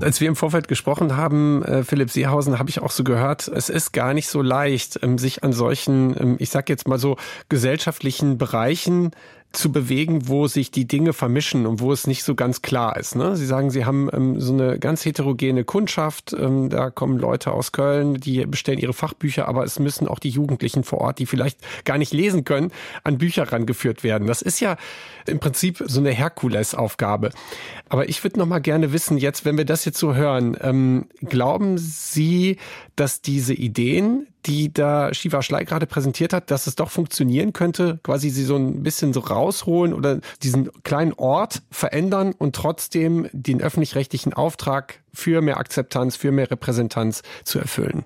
Als wir im Vorfeld gesprochen haben, Philipp Seehausen, habe ich auch so gehört, es ist gar nicht so leicht, sich an solchen, ich sag jetzt mal so, gesellschaftlichen Bereichen zu bewegen, wo sich die Dinge vermischen und wo es nicht so ganz klar ist. Ne? Sie sagen, Sie haben so eine ganz heterogene Kundschaft. Da kommen Leute aus Köln, die bestellen ihre Fachbücher, aber es müssen auch die Jugendlichen vor Ort, die vielleicht gar nicht lesen können, an Bücher rangeführt werden. Das ist ja im Prinzip so eine Herkulesaufgabe. Aber ich würde noch mal gerne wissen, jetzt, wenn wir das jetzt so hören, glauben Sie, dass diese Ideen, die da Shiva Schley gerade präsentiert hat, dass es doch funktionieren könnte, quasi sie so ein bisschen so rausholen oder diesen kleinen Ort verändern und trotzdem den öffentlich-rechtlichen Auftrag für mehr Akzeptanz, für mehr Repräsentanz zu erfüllen?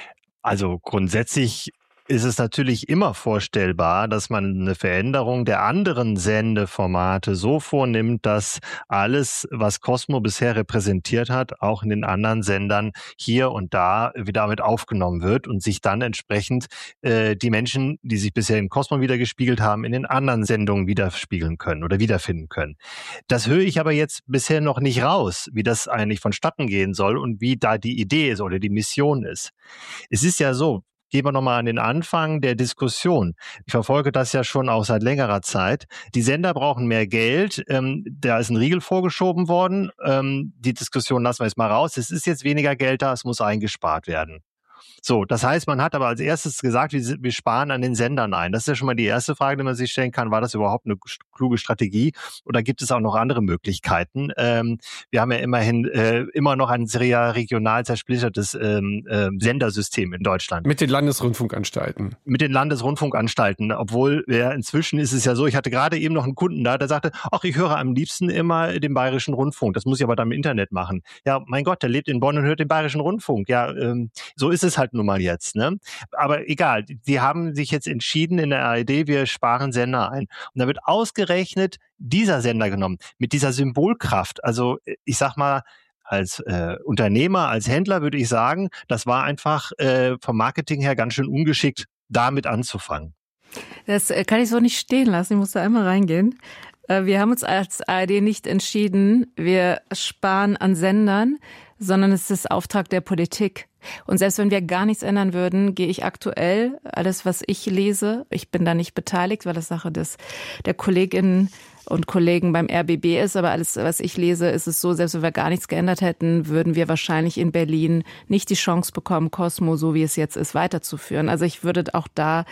Also grundsätzlich ist es natürlich immer vorstellbar, dass man eine Veränderung der anderen Sendeformate so vornimmt, dass alles, was Cosmo bisher repräsentiert hat, auch in den anderen Sendern hier und da wieder mit aufgenommen wird und sich dann entsprechend die Menschen, die sich bisher im Cosmo wiedergespiegelt haben, in den anderen Sendungen widerspiegeln können oder wiederfinden können. Das höre ich aber jetzt bisher noch nicht raus, wie das eigentlich vonstatten gehen soll und wie da die Idee ist oder die Mission ist. Es ist ja so, gehen wir nochmal an den Anfang der Diskussion. Ich verfolge das ja schon auch seit längerer Zeit. Die Sender brauchen mehr Geld. Da ist ein Riegel vorgeschoben worden. Die Diskussion lassen wir jetzt mal raus. Es ist jetzt weniger Geld da, es muss eingespart werden. So, das heißt, man hat aber als erstes gesagt, wir sparen an den Sendern ein. Das ist ja schon mal die erste Frage, die man sich stellen kann. War das überhaupt eine kluge Strategie oder gibt es auch noch andere Möglichkeiten? Wir haben ja immerhin immer noch ein sehr regional zersplittertes Sendersystem in Deutschland. Mit den Landesrundfunkanstalten. Mit den Landesrundfunkanstalten, obwohl inzwischen ist es ja so, ich hatte gerade eben noch einen Kunden da, der sagte, ach, ich höre am liebsten immer den Bayerischen Rundfunk. Das muss ich aber dann im Internet machen. Ja, mein Gott, der lebt in Bonn und hört den Bayerischen Rundfunk. Ja, so ist es halt nun mal jetzt, ne? Aber egal, die haben sich jetzt entschieden in der ARD, wir sparen Sender ein. Und da wird ausgerechnet dieser Sender genommen, mit dieser Symbolkraft. Also ich sag mal, als Unternehmer, als Händler würde ich sagen, das war einfach vom Marketing her ganz schön ungeschickt, damit anzufangen. Das kann ich so nicht stehen lassen, ich muss da einmal reingehen. Wir haben uns als ARD nicht entschieden, wir sparen an Sendern, sondern es ist Auftrag der Politik. Und selbst wenn wir gar nichts ändern würden, gehe ich aktuell, alles was ich lese, ich bin da nicht beteiligt, weil das Sache der Kolleginnen und Kollegen beim RBB ist, aber alles, was ich lese, ist es so, selbst wenn wir gar nichts geändert hätten, würden wir wahrscheinlich in Berlin nicht die Chance bekommen, Cosmo, so wie es jetzt ist, weiterzuführen. Also ich würde auch da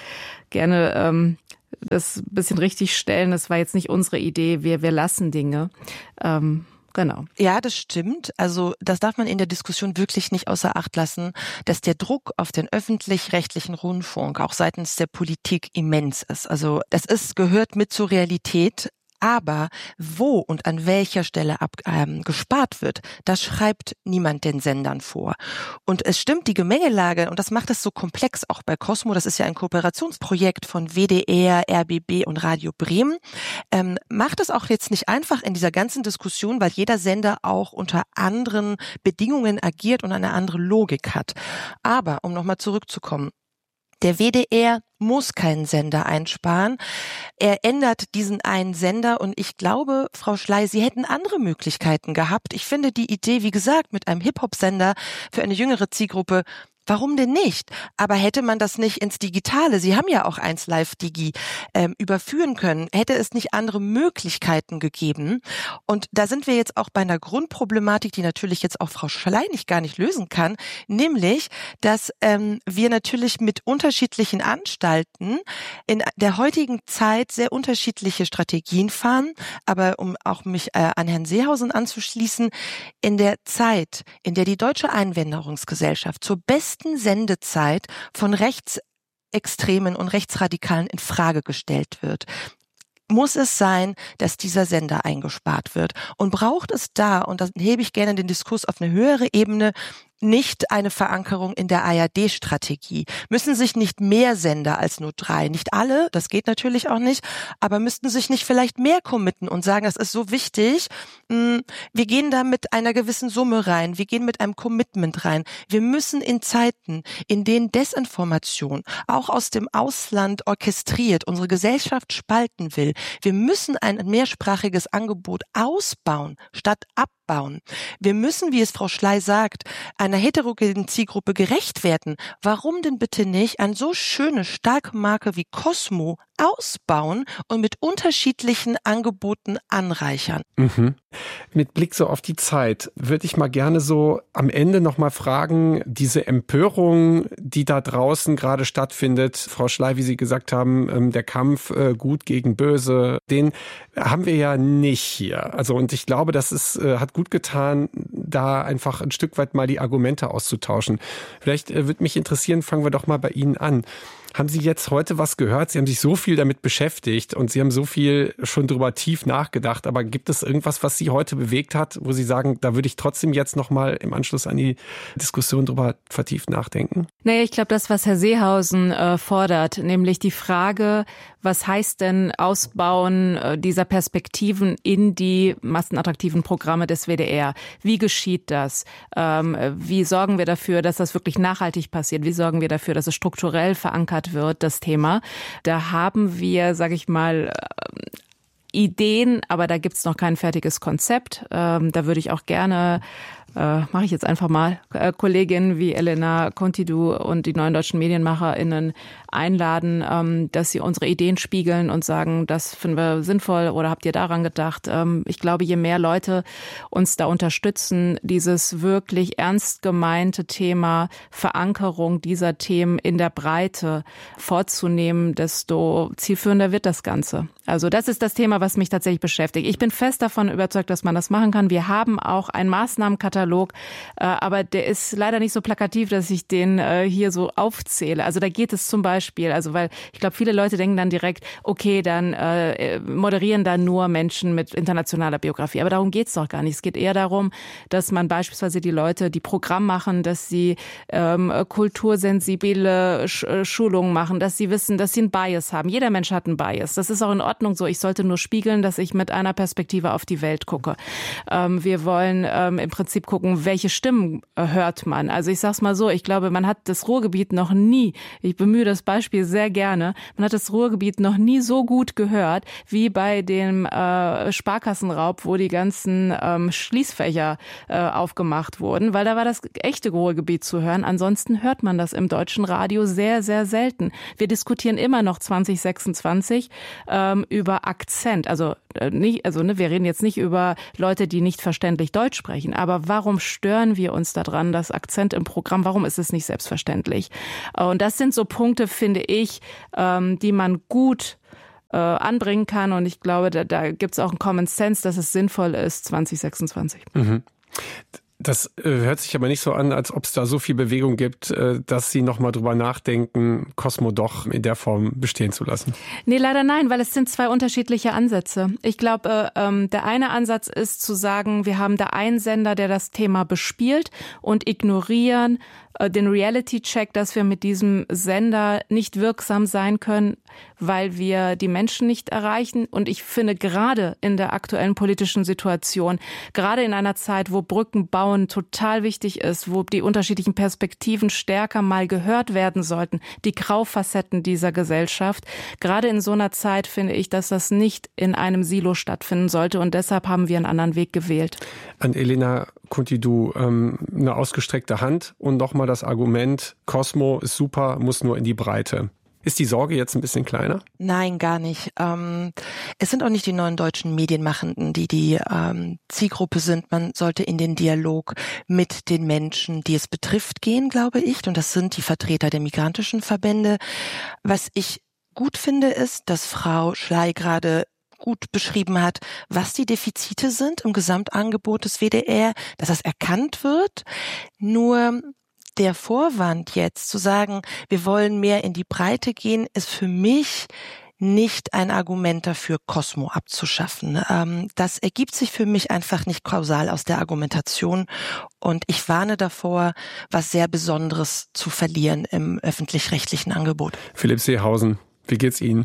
gerne das ein bisschen richtig stellen. Das war jetzt nicht unsere Idee, wir lassen Dinge. Genau. Ja, das stimmt. Also das darf man in der Diskussion wirklich nicht außer Acht lassen, dass der Druck auf den öffentlich-rechtlichen Rundfunk auch seitens der Politik immens ist. Also gehört mit zur Realität. Aber wo und an welcher Stelle gespart wird, das schreibt niemand den Sendern vor. Und es stimmt, die Gemengelage, und das macht es so komplex auch bei Cosmo, das ist ja ein Kooperationsprojekt von WDR, RBB und Radio Bremen, macht es auch jetzt nicht einfach in dieser ganzen Diskussion, weil jeder Sender auch unter anderen Bedingungen agiert und eine andere Logik hat. Aber, um nochmal zurückzukommen, der WDR muss keinen Sender einsparen. Er ändert diesen einen Sender und ich glaube, Frau Schley, Sie hätten andere Möglichkeiten gehabt. Ich finde die Idee, wie gesagt, mit einem Hip-Hop-Sender für eine jüngere Zielgruppe, warum denn nicht? Aber hätte man das nicht ins Digitale, Sie haben ja auch 1 Live Digi, überführen können, hätte es nicht andere Möglichkeiten gegeben? Und da sind wir jetzt auch bei einer Grundproblematik, die natürlich jetzt auch Frau Schley gar nicht lösen kann, nämlich, dass wir natürlich mit unterschiedlichen Anstalten in der heutigen Zeit sehr unterschiedliche Strategien fahren. Aber um auch mich an Herrn Seehausen anzuschließen, in der Zeit, in der die Deutsche Einwanderungsgesellschaft zur besten Sendezeit von Rechtsextremen und Rechtsradikalen in Frage gestellt wird, muss es sein, dass dieser Sender eingespart wird. Und braucht es da, und da hebe ich gerne den Diskurs auf eine höhere Ebene, nicht eine Verankerung in der ARD-Strategie. Müssen sich nicht mehr Sender als nur 3, nicht alle, das geht natürlich auch nicht, aber müssten sich nicht vielleicht mehr committen und sagen, das ist so wichtig, wir gehen da mit einer gewissen Summe rein, wir gehen mit einem Commitment rein. Wir müssen in Zeiten, in denen Desinformation auch aus dem Ausland orchestriert unsere Gesellschaft spalten will, wir müssen ein mehrsprachiges Angebot ausbauen, statt abbauen. Wir müssen, wie es Frau Schley sagt, einer heterogenen Zielgruppe gerecht werden. Warum denn bitte nicht eine so schöne, starke Marke wie Cosmo ausbauen und mit unterschiedlichen Angeboten anreichern? Mhm. Mit Blick so auf die Zeit würde ich mal gerne so am Ende noch mal fragen, diese Empörung, die da draußen gerade stattfindet, Frau Schley, wie Sie gesagt haben, der Kampf gut gegen böse, den haben wir ja nicht hier. Also und ich glaube, das hat gut getan, da einfach ein Stück weit mal die Argumente auszutauschen. Vielleicht würde mich interessieren, fangen wir doch mal bei Ihnen an. Haben Sie jetzt heute was gehört? Sie haben sich so viel damit beschäftigt und Sie haben so viel schon drüber tief nachgedacht. Aber gibt es irgendwas, was Sie heute bewegt hat, wo Sie sagen, da würde ich trotzdem jetzt noch mal im Anschluss an die Diskussion drüber vertieft nachdenken? Naja, ich glaube, das, was Herr Seehausen fordert, nämlich die Frage, was heißt denn Ausbauen dieser Perspektiven in die massenattraktiven Programme des WDR? Wie geschieht das? Wie sorgen wir dafür, dass das wirklich nachhaltig passiert? Wie sorgen wir dafür, dass es strukturell verankert wird, das Thema? Da haben wir, sage ich mal, Ideen, aber da gibt's noch kein fertiges Konzept. Da würde ich auch gerne, mache ich jetzt einfach mal, Kolleginnen wie Elena Contidou und die neuen deutschen MedienmacherInnen einladen, dass sie unsere Ideen spiegeln und sagen, das finden wir sinnvoll oder habt ihr daran gedacht? Ich glaube, je mehr Leute uns da unterstützen, dieses wirklich ernst gemeinte Thema Verankerung dieser Themen in der Breite vorzunehmen, desto zielführender wird das Ganze. Also das ist das Thema, was mich tatsächlich beschäftigt. Ich bin fest davon überzeugt, dass man das machen kann. Wir haben auch einen Maßnahmenkatalog, aber der ist leider nicht so plakativ, dass ich den hier so aufzähle. Also da geht es zum Beispiel, weil ich glaube, viele Leute denken dann direkt, okay, dann moderieren da nur Menschen mit internationaler Biografie. Aber darum geht's doch gar nicht. Es geht eher darum, dass man beispielsweise die Leute, die Programm machen, dass sie kultursensible Schulungen machen, dass sie wissen, dass sie einen Bias haben. Jeder Mensch hat einen Bias. Das ist auch in Ordnung so. Ich sollte nur spiegeln, dass ich mit einer Perspektive auf die Welt gucke. Wir wollen im Prinzip gucken, welche Stimmen hört man. Also ich sag's mal so, ich glaube, man hat das Ruhrgebiet noch nie, ich bemühe das Beispiel sehr gerne, man hat das Ruhrgebiet noch nie so gut gehört, wie bei dem Sparkassenraub, wo die ganzen Schließfächer aufgemacht wurden, weil da war das echte Ruhrgebiet zu hören. Ansonsten hört man das im deutschen Radio sehr, sehr selten. Wir diskutieren immer noch 2026 über Akzent. Wir reden jetzt nicht über Leute, die nicht verständlich Deutsch sprechen, aber warum stören wir uns daran, dass Akzent im Programm, warum ist es nicht selbstverständlich? Und das sind so Punkte, finde ich, die man gut anbringen kann und ich glaube, da gibt es auch einen Common Sense, dass es sinnvoll ist, 2026. Mhm. Das hört sich aber nicht so an, als ob es da so viel Bewegung gibt, dass Sie noch mal drüber nachdenken, Cosmo doch in der Form bestehen zu lassen. Nee, leider nein, weil es sind zwei unterschiedliche Ansätze. Ich glaube, der eine Ansatz ist zu sagen, wir haben da einen Sender, der das Thema bespielt und ignorieren den Reality-Check, dass wir mit diesem Sender nicht wirksam sein können, weil wir die Menschen nicht erreichen. Und ich finde, gerade in der aktuellen politischen Situation, gerade in einer Zeit, wo Brücken bauen total wichtig ist, wo die unterschiedlichen Perspektiven stärker mal gehört werden sollten, die Graufacetten dieser Gesellschaft, gerade in so einer Zeit finde ich, dass das nicht in einem Silo stattfinden sollte. Und deshalb haben wir einen anderen Weg gewählt. An Elena Contidou, eine ausgestreckte Hand und nochmal das Argument, Cosmo ist super, muss nur in die Breite. Ist die Sorge jetzt ein bisschen kleiner? Nein, gar nicht. Es sind auch nicht die neuen deutschen Medienmachenden, die Zielgruppe sind. Man sollte in den Dialog mit den Menschen, die es betrifft, gehen, glaube ich. Und das sind die Vertreter der migrantischen Verbände. Was ich gut finde, ist, dass Frau Schley gerade gut beschrieben hat, was die Defizite sind im Gesamtangebot des WDR, dass das erkannt wird. Nur der Vorwand jetzt zu sagen, wir wollen mehr in die Breite gehen, ist für mich nicht ein Argument dafür, Cosmo abzuschaffen. Das ergibt sich für mich einfach nicht kausal aus der Argumentation und ich warne davor, was sehr Besonderes zu verlieren im öffentlich-rechtlichen Angebot. Philipp Seehausen, wie geht's Ihnen?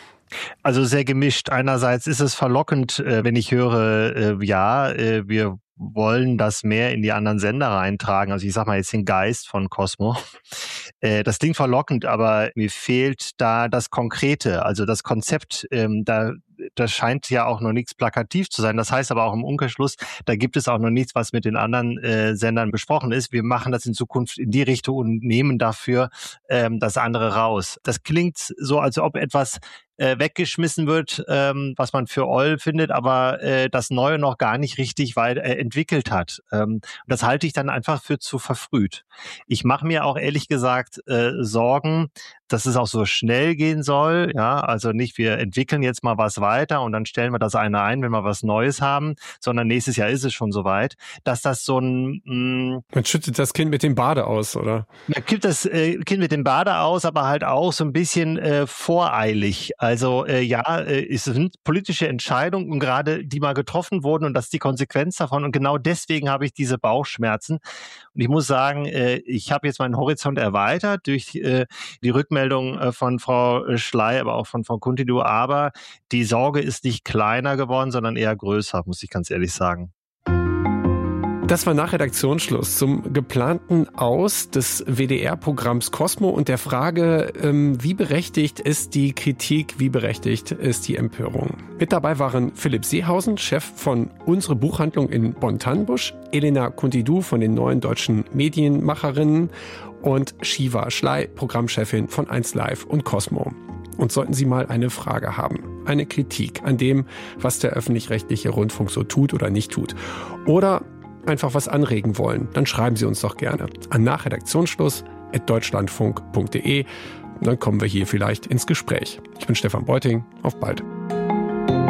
Also sehr gemischt. Einerseits ist es verlockend, wenn ich höre, wir wollen das mehr in die anderen Sender reintragen. Also ich sag mal jetzt den Geist von Cosmo. Das klingt verlockend, aber mir fehlt da das Konkrete, also das Konzept. Das scheint ja auch noch nichts plakativ zu sein. Das heißt aber auch im Umkehrschluss, da gibt es auch noch nichts, was mit den anderen Sendern besprochen ist. Wir machen das in Zukunft in die Richtung und nehmen dafür das andere raus. Das klingt so, als ob etwas weggeschmissen wird, was man für oll findet, aber das Neue noch gar nicht richtig weit entwickelt hat. Das halte ich dann einfach für zu verfrüht. Ich mache mir auch ehrlich gesagt Sorgen, dass es auch so schnell gehen soll. Ja, also nicht, wir entwickeln jetzt mal was weiter und dann stellen wir das eine ein, wenn wir was Neues haben, sondern nächstes Jahr ist es schon soweit, dass das so ein... Man schüttet das Kind mit dem Bade aus, oder? Man kippt das Kind mit dem Bade aus, aber halt auch so ein bisschen voreilig. Also es sind politische Entscheidungen und gerade die mal getroffen wurden und das ist die Konsequenz davon und genau deswegen habe ich diese Bauchschmerzen. Und ich muss sagen, ich habe jetzt meinen Horizont erweitert durch die Rückmeldung von Frau Schley, aber auch von Frau Kuntidu, aber die Sorge ist nicht kleiner geworden, sondern eher größer, muss ich ganz ehrlich sagen. Das war nach Redaktionsschluss zum geplanten Aus des WDR-Programms Cosmo und der Frage, wie berechtigt ist die Kritik, wie berechtigt ist die Empörung. Mit dabei waren Philipp Seehausen, Chef von Unsere Buchhandlung in Bonn-Tannenbusch, Elena Kuntidu von den Neuen Deutschen Medienmacherinnen und Shiva Schley, Programmchefin von 1Live und Cosmo. Und sollten Sie mal eine Frage haben, eine Kritik an dem, was der öffentlich-rechtliche Rundfunk so tut oder nicht tut, oder einfach was anregen wollen, dann schreiben Sie uns doch gerne an nachredaktionsschluss@deutschlandfunk.de. Dann kommen wir hier vielleicht ins Gespräch. Ich bin Stefan Beuting. Auf bald.